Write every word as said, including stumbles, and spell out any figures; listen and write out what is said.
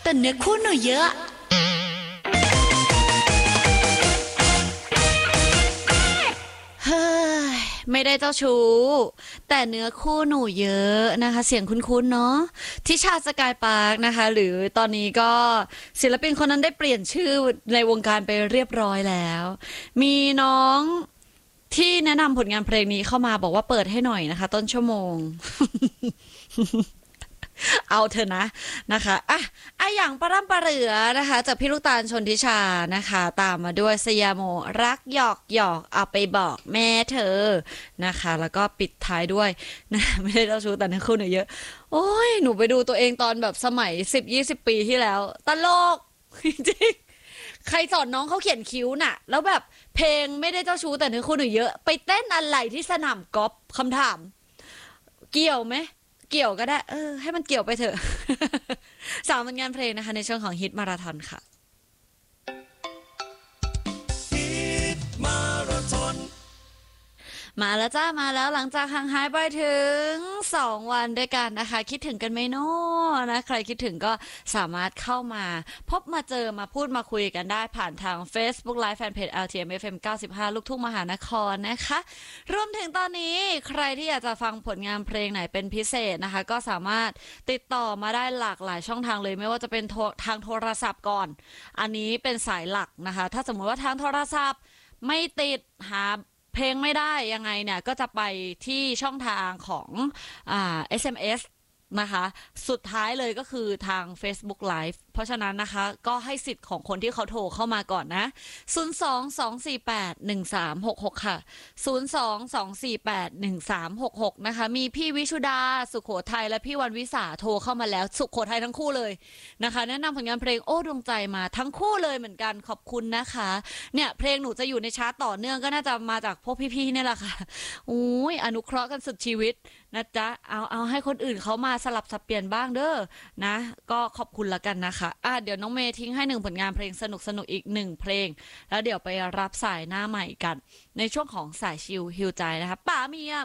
แต่เนื้อคู่หนูเยอะเฮ้ยไม่ได้เจ้าชู้แต่เนื้อคู่หนูเยอะนะคะเสียงคุ้นๆเนาะทิชาสกายปาร์คนะคะหรือตอนนี้ก็ศิลปินคนนั้นได้เปลี่ยนชื่อในวงการไปเรียบร้อยแล้วมีน้องที่แนะนำผลงานเพลงนี้เข้ามาบอกว่าเปิดให้หน่อยนะคะต้นชั่วโมง เอาเถอะนะนะคะอ่ะอะอย่างปะร่ำปะเหลือนะคะจากพี่ลูกตาลชนทิชานะคะตามมาด้วยสยามโมรักหยอกหยอกเอาไปบอกแม่เธอนะคะแล้วก็ปิดท้ายด้วยนะไม่ได้เจ้าชู้แต่ในคู่หนูเยอะโอ้ยหนูไปดูตัวเองตอนแบบสมัยสิบยี่สิบปีที่แล้วตลกจริงใครสอนน้องเขาเขียนคิ้วน่ะแล้วแบบเพลงไม่ได้เจ้าชู้แต่ในคู่หนูเยอะไปเต้นอะไรที่สนามกอล์ฟคำถามเกี่ยวไหมเกี่ยวก็ได้เออให้มันเกี่ยวไปเถอะ สามผลงานเพลงนะคะในช่วงของฮิตมาราธอนค่ะมาแล้วจ้ามาแล้วหลังจากห่างหายไปถึงสองวันด้วยกันนะคะคิดถึงกันไหมเนาะนะใครคิดถึงก็สามารถเข้ามาพบมาเจอมาพูดมาคุยกันได้ผ่านทาง Facebook Live Fanpage แอล ที เอ็ม เอฟ เอ็ม เก้าสิบห้าลูกทุ่งมหานครนะคะรวมถึงตอนนี้ใครที่อยากจะฟังผลงานเพลงไหนเป็นพิเศษนะคะก็สามารถติดต่อมาได้หลากหลายช่องทางเลยไม่ว่าจะเป็นทางโทรศัพท์ก่อนอันนี้เป็นสายหลักนะคะถ้าสมมติว่าทางโทรศัพท์ไม่ติดหาเพลงไม่ได้ยังไงเนี่ยก็จะไปที่ช่องทางของอ่า เอส เอ็ม เอส นะคะสุดท้ายเลยก็คือทาง Facebook Live เพราะฉะนั้นนะคะก็ให้สิทธิ์ของคนที่เขาโทรเข้ามาก่อนนะศูนย์ สอง สอง สี่ แปด หนึ่ง สาม หก หกค่ะศูนย์ สอง สอง สี่ แปด หนึ่ง สาม หก หกนะคะมีพี่วิชุดาสุโขทัยและพี่วันวิสาโทรเข้ามาแล้วสุโขทัยทั้งคู่เลยนะคะแนะนำผลงานเพลงโอ้ดวงใจมาทั้งคู่เลยเหมือนกันขอบคุณนะคะเนี่ยเพลงหนูจะอยู่ในชาร์ตต่อเนื่องก็น่าจะมาจากพวกพี่ๆนี่แหละค่ะอุ้ยอนุเคราะห์กันสุดชีวิตนะจ๊ะเอาเอาให้คนอื่นเขามาสลับสับเปลี่ยนบ้างเด้อนะก็ขอบคุณละกันนะคะอ่ะเดี๋ยวน้องเมย์ทิ้งให้หนึ่งผลงานเพลงสนุกสนุกอีกหนึ่งเพลงแล้วเดี๋ยวไปรับสายหน้าใหม่กันในช่วงของสายชิลฮิวใจนะคะป๋าเมีย